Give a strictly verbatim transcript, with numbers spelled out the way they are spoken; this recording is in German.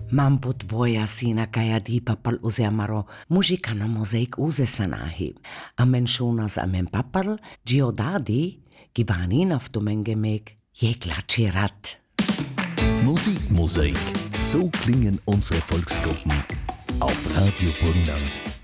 Mambo tvoja sina kaja di papal useamaro muzika na mozaik uzesanahi. Amen šonas amen papal giodadi givani naftumengemek jeklachirat. Musikmosaik. So klingen unsere Volksgruppen auf Radio Burgenland.